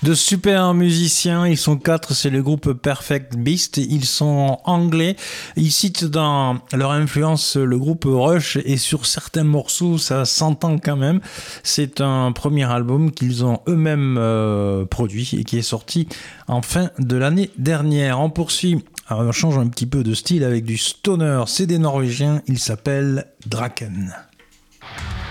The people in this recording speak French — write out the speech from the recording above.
De super musiciens, ils sont 4, c'est le groupe Perfect Beast, ils sont anglais, ils citent dans leur influence le groupe Rush et sur certains morceaux ça s'entend quand même. C'est un premier album qu'ils ont eux-mêmes produit et qui est sorti en fin de l'année dernière. On poursuit, on change un petit peu de style avec du stoner, c'est des Norvégiens, ils s'appellent Draken.